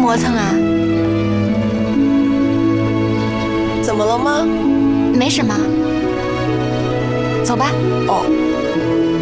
磨蹭啊？ 怎么了吗？ 没什么，走吧。 哦。